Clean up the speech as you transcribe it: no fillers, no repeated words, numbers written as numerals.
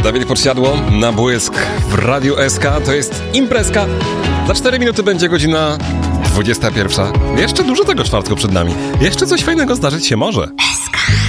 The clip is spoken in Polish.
Dawid Podsiadło na błysk w Radiu SK. To jest imprezka. Za 4 minuty będzie godzina 21. Jeszcze dużo tego czwartku przed nami. Jeszcze coś fajnego zdarzyć się może.